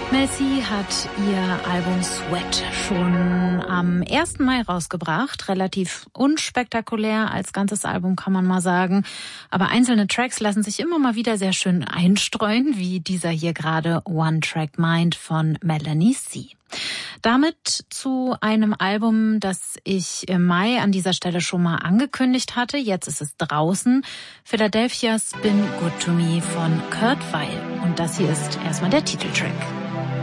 Mel C hat ihr Album Sweat schon am 1. Mai rausgebracht. Relativ unspektakulär als ganzes Album, kann man mal sagen. Aber einzelne Tracks lassen sich immer mal wieder sehr schön einstreuen, wie dieser hier gerade One Track Mind von Melanie C. Damit zu einem Album, das ich im Mai an dieser Stelle schon mal angekündigt hatte. Jetzt ist es draußen. Philadelphia's Been Good to Me von Kurt Weill. Und das hier ist erstmal der Titeltrack.